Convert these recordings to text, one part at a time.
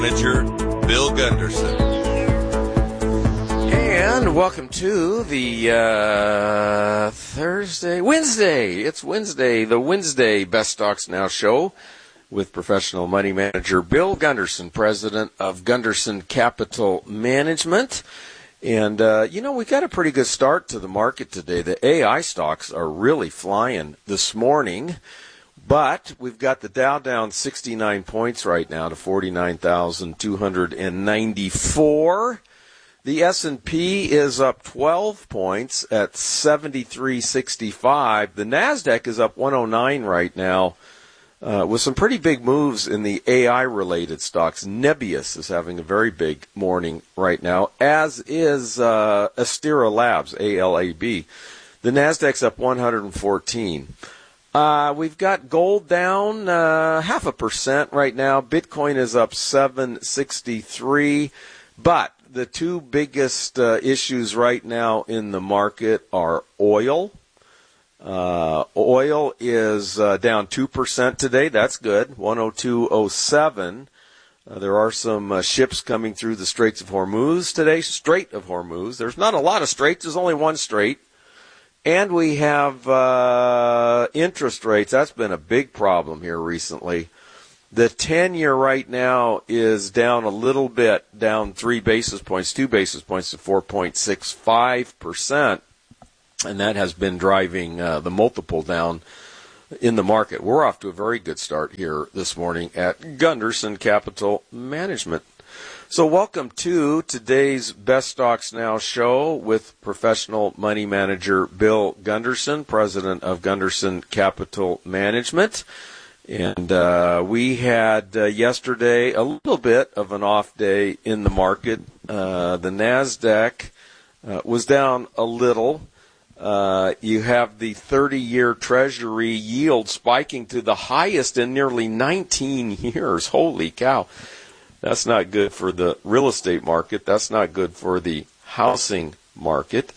Manager Bill Gunderson. And welcome to the Wednesday. It's Wednesday, the Wednesday Best Stocks Now show with professional money manager Bill Gunderson, president of Gunderson Capital Management. And, we got a pretty good start to the market today. The AI stocks are really flying this morning. But we've got the Dow down 69 points right now to 49,294. The S&P is up 12 points at 73.65. The NASDAQ is up 109 right now with some pretty big moves in the AI-related stocks. Nebius is having a very big morning right now, as is Astera Labs, ALAB. The NASDAQ's up 114. We've got gold down 0.5% right now. Bitcoin is up 763. But the two biggest issues right now in the market are oil. Oil is down 2% today. That's good. 102.07. There are some ships coming through the Straits of Hormuz today. Strait of Hormuz. There's not a lot of straits. There's only one strait. And we have interest rates. That's been a big problem here recently. The 10-year right now is down a little bit, down 2 basis points to 4.65%. And that has been driving the multiple down in the market. We're off to a very good start here this morning at Gunderson Capital Management. So welcome to today's Best Stocks Now show with professional money manager Bill Gunderson, president of Gunderson Capital Management. And we had yesterday a little bit of an off day in the market. The NASDAQ was down a little. You have the 30-year Treasury yield spiking to the highest in nearly 19 years. Holy cow. That's not good for the real estate market. That's not good for the housing market.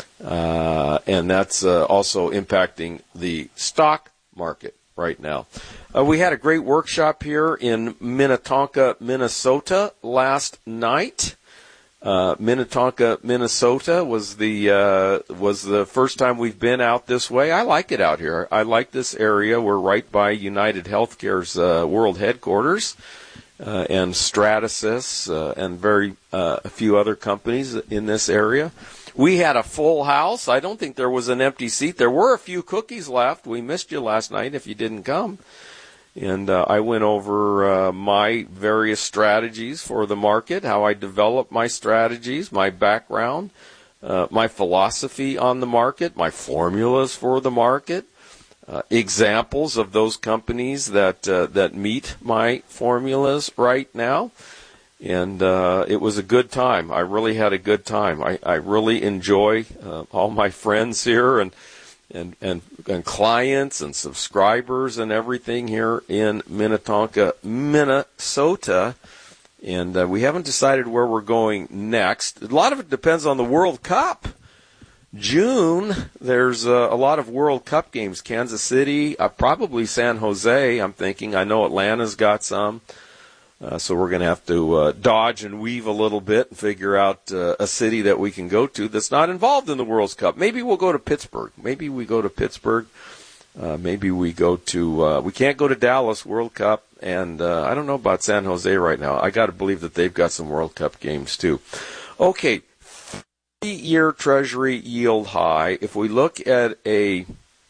And that's also impacting the stock market right now. We had a great workshop here in Minnetonka, Minnesota last night. Minnetonka, Minnesota was the first time we've been out this way. I like it out here. I like this area. We're right by United Healthcare's world headquarters. And Stratasys and a few other companies in this area. We had a full house. I don't think there was an empty seat. There were a few cookies left. We missed you last night if you didn't come. And I went over my various strategies for the market, how I develop my strategies, my background, my philosophy on the market, my formulas for the market. Examples of those companies that meet my formulas right now. And it was a good time. I really had a good time. I really enjoy all my friends here and clients and subscribers and everything here in Minnetonka, Minnesota. And we haven't decided where we're going next. A lot of it depends on the World Cup. June, there's a lot of World Cup games. Kansas City, probably San Jose, I'm thinking. I know Atlanta's got some. So we're going to have to dodge and weave a little bit and figure out a city that we can go to that's not involved in the World Cup. Maybe we'll go to Pittsburgh. Maybe we go to Pittsburgh. Maybe we go to we can't go to Dallas World Cup. And I don't know about San Jose right now. I got to believe that they've got some World Cup games too. Okay. Year Treasury yield high. If we look at a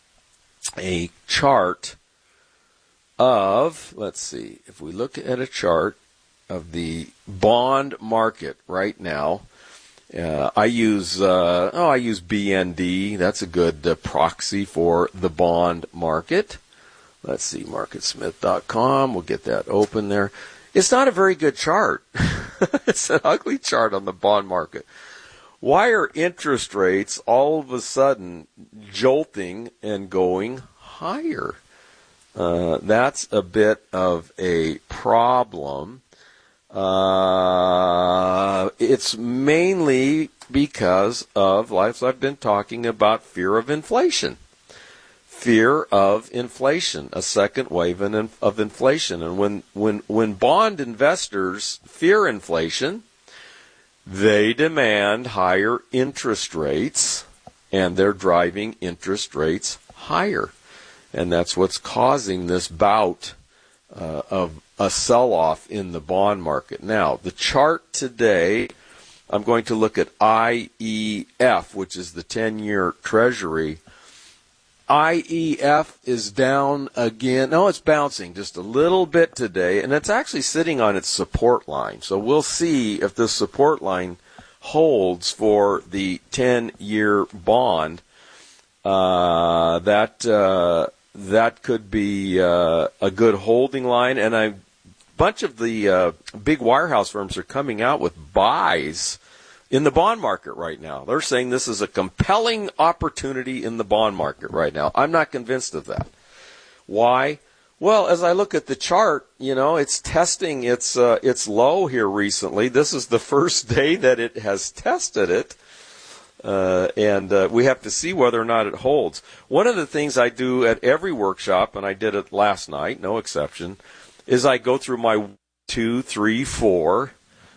chart of, if we look at a chart of the bond market right now, I use BND. That's a good proxy for the bond market. Let's see, marketsmith.com. We'll get that open there. It's not a very good chart. It's an ugly chart on the bond market. Why are interest rates all of a sudden jolting and going higher? That's a bit of a problem. It's mainly because of, as I've been talking about, fear of inflation. fear of inflation, a second wave of inflation. And when bond investors fear inflation, they demand higher interest rates, and they're driving interest rates higher. And that's what's causing this bout of a sell-off in the bond market. Now, the chart today, I'm going to look at IEF, which is the 10-year Treasury. IEF is down again. No, it's bouncing just a little bit today, and it's actually sitting on its support line. So we'll see if this support line holds for the 10-year bond. That could be a good holding line, and a bunch of the big wirehouse firms are coming out with buys in the bond market right now. They're saying this is a compelling opportunity in the bond market right now. I'm not convinced of that. Why? Well, as I look at the chart, it's testing its low here recently. This is the first day that it has tested it. And we have to see whether or not it holds. One of the things I do at every workshop, and I did it last night, no exception, is I go through my 2, 3, 4,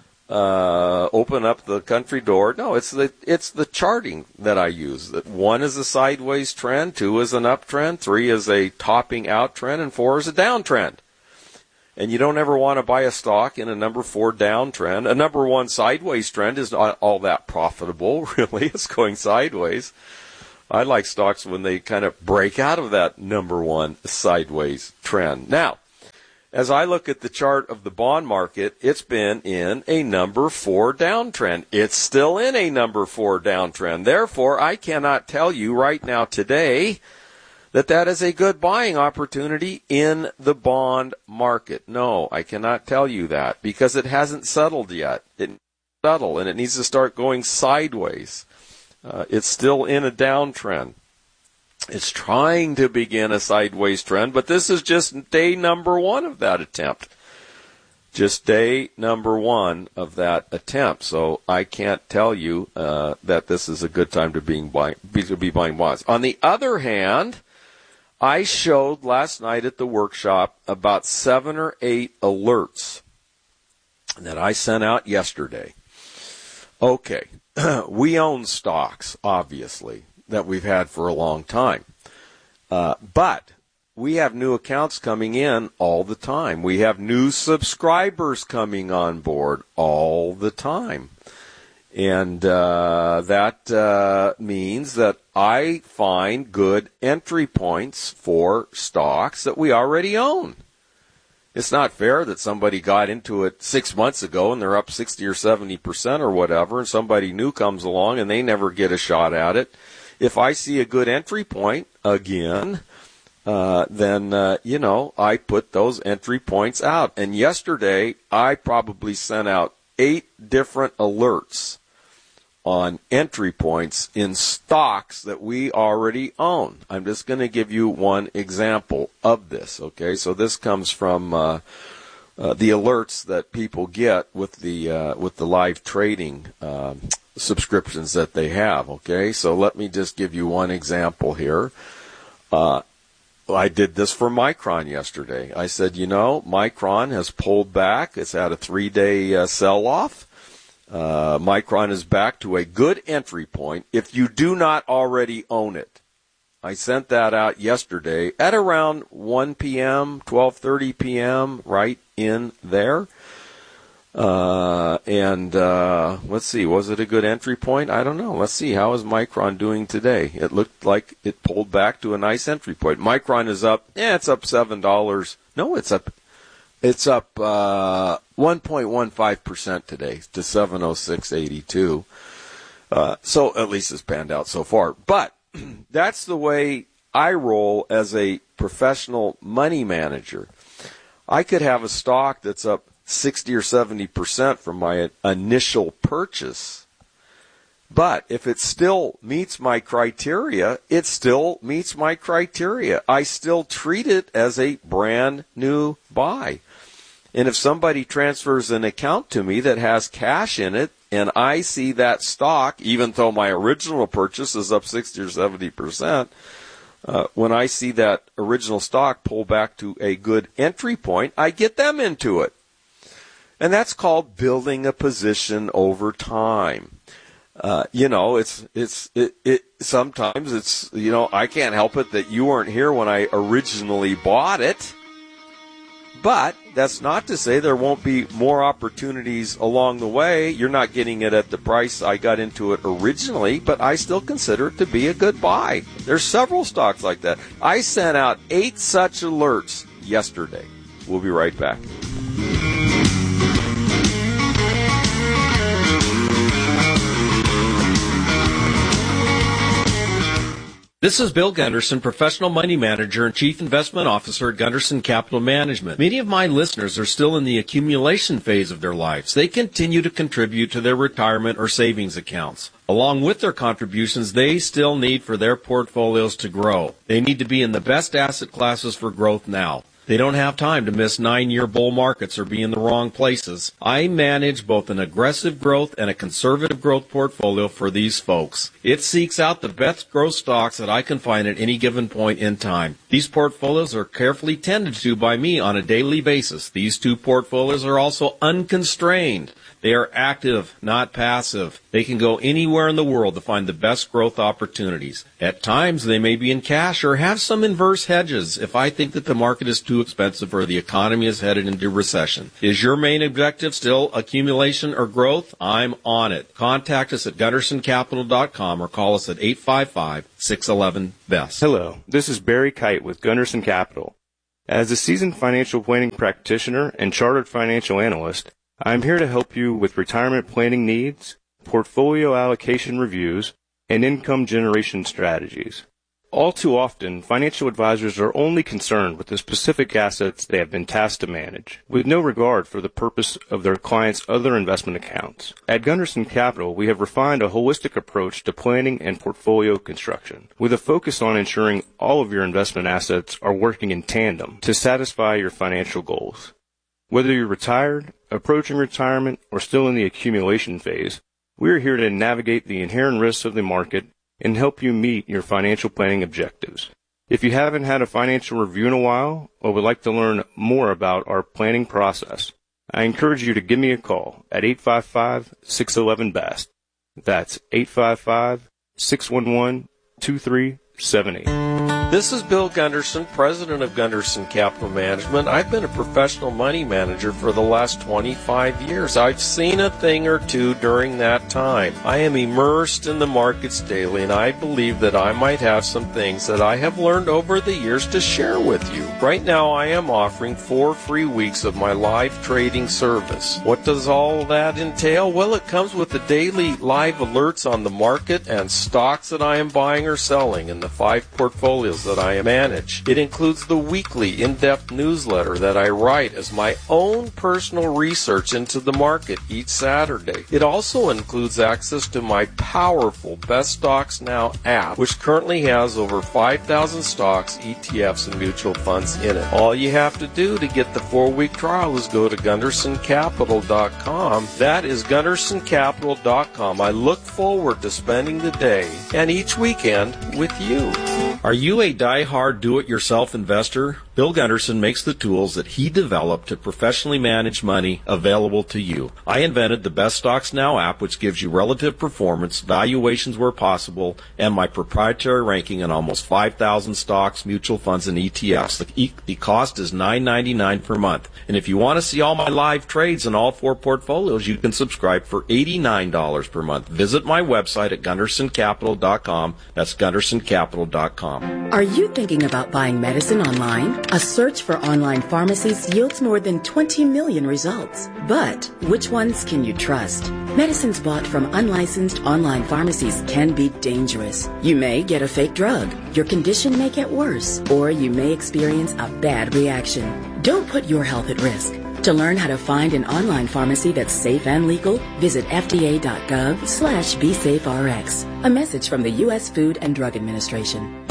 open up the country door. No, it's the charting that I use. That 1 is a sideways trend, 2 is an uptrend, 3 is a topping out trend, and 4 is a downtrend. And you don't ever want to buy a stock in a number 4 downtrend. A number 1 sideways trend is not all that profitable, really. It's going sideways. I like stocks when they kind of break out of that number 1 sideways trend. Now, as I look at the chart of the bond market, it's been in a number 4 downtrend. It's still in a number 4 downtrend. Therefore, I cannot tell you right now today that is a good buying opportunity in the bond market. No, I cannot tell you that because it hasn't settled yet. It needs to settle, and it needs to start going sideways. It's still in a downtrend. It's trying to begin a sideways trend, but this is just day number 1 of that attempt. Just day number 1 of that attempt. So I can't tell you that this is a good time to be buying bonds. On the other hand, I showed last night at the workshop about 7 or 8 alerts that I sent out yesterday. Okay, we own stocks, obviously, that we've had for a long time. But we have new accounts coming in all the time. We have new subscribers coming on board all the time. And that means that I find good entry points for stocks that we already own. It's not fair that somebody got into it 6 months ago and they're up 60 or 70% or whatever, and somebody new comes along and they never get a shot at it. If I see a good entry point again, then I put those entry points out. And yesterday, I probably sent out 8 different alerts on entry points in stocks that we already own. I'm just going to give you one example of this, okay? So this comes from the alerts that people get with the live trading subscriptions that they have, okay? So let me just give you one example here. I did this for Micron yesterday. I said, Micron has pulled back. It's had a 3-day sell-off. Micron is back to a good entry point if you do not already own it. I sent that out yesterday at around 1 p.m., 12:30 p.m., right in there. Let's see, was it a good entry point? I don't know. Let's see, how is Micron doing today? It looked like it pulled back to a nice entry point. Micron is up, it's up $7. No, it's up 1.15% today to 706.82. So at least it's panned out so far. But that's the way I roll as a professional money manager. I could have a stock that's up 60 or 70% from my initial purchase. But if it still meets my criteria, it still meets my criteria. I still treat it as a brand new buy. And if somebody transfers an account to me that has cash in it, and I see that stock, even though my original purchase is up 60 or 70%, when I see that original stock pull back to a good entry point, I get them into it. And that's called building a position over time. Sometimes it's, I can't help it that you weren't here when I originally bought it. But that's not to say there won't be more opportunities along the way. You're not getting it at the price I got into it originally, but I still consider it to be a good buy. There's several stocks like that. I sent out 8 such alerts yesterday. We'll be right back. This is Bill Gunderson, Professional Money Manager and Chief Investment Officer at Gunderson Capital Management. Many of my listeners are still in the accumulation phase of their lives. They continue to contribute to their retirement or savings accounts. Along with their contributions, they still need for their portfolios to grow. They need to be in the best asset classes for growth now. They don't have time to miss 9-year bull markets or be in the wrong places. I manage both an aggressive growth and a conservative growth portfolio for these folks. It seeks out the best growth stocks that I can find at any given point in time. These portfolios are carefully tended to by me on a daily basis. These 2 portfolios are also unconstrained. They are active, not passive. They can go anywhere in the world to find the best growth opportunities. At times, they may be in cash or have some inverse hedges if I think that the market is too expensive or the economy is headed into recession. Is your main objective still accumulation or growth? I'm on it. Contact us at GundersonCapital.com or call us at 855-611-BEST. Hello, this is Barry Kite with Gunderson Capital. As a seasoned financial planning practitioner and chartered financial analyst, I'm here to help you with retirement planning needs, portfolio allocation reviews, and income generation strategies. All too often, financial advisors are only concerned with the specific assets they have been tasked to manage, with no regard for the purpose of their clients' other investment accounts. At Gunderson Capital, we have refined a holistic approach to planning and portfolio construction, with a focus on ensuring all of your investment assets are working in tandem to satisfy your financial goals. Whether you're retired, approaching retirement, or still in the accumulation phase, we are here to navigate the inherent risks of the market and help you meet your financial planning objectives. If you haven't had a financial review in a while or would like to learn more about our planning process, I encourage you to give me a call at 855-611-BEST. That's 855-611-2378. This is Bill Gunderson, president of Gunderson Capital Management. I've been a professional money manager for the last 25 years. I've seen a thing or two during that time. I am immersed in the markets daily, and I believe that I might have some things that I have learned over the years to share with you. Right now, I am offering 4 free weeks of my live trading service. What does all that entail? Well, it comes with the daily live alerts on the market and stocks that I am buying or selling in the 5 portfolios that I manage. It includes the weekly in-depth newsletter that I write as my own personal research into the market each Saturday. It also includes access to my powerful Best Stocks Now app, which currently has over 5,000 stocks, ETFs, and mutual funds in it. All you have to do to get the 4-week trial is go to GundersonCapital.com. That is GundersonCapital.com. I look forward to spending the day and each weekend with you. Are you a die-hard do-it-yourself investor? Bill Gunderson makes the tools that he developed to professionally manage money available to you. I invented the Best Stocks Now app, which gives you relative performance, valuations where possible, and my proprietary ranking in almost 5,000 stocks, mutual funds, and ETFs. The cost is $9.99 per month. And if you want to see all my live trades in all 4 portfolios, you can subscribe for $89 per month. Visit my website at GundersonCapital.com. That's GundersonCapital.com. Are you thinking about buying medicine online? A search for online pharmacies yields more than 20 million results. But which ones can you trust? Medicines bought from unlicensed online pharmacies can be dangerous. You may get a fake drug, your condition may get worse, or you may experience a bad reaction. Don't put your health at risk. To learn how to find an online pharmacy that's safe and legal, visit fda.gov/BeSafeRx. A message from the U.S. Food and Drug Administration.